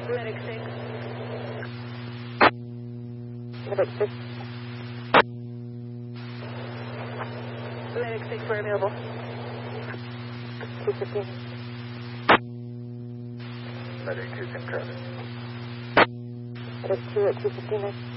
Medic 6. Medic 6. Medic 6, we're available. 215. Medic 2 concurrent. Medic 2 at 215.